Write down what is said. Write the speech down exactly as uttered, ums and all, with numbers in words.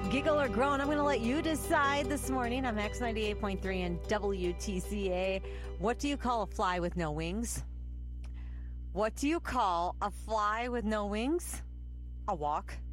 Giggle or groan, I'm going to let you decide this morning on Max ninety-eight point three and W T C A. What do you call a fly with no wings? What do you call a fly with no wings? A walk.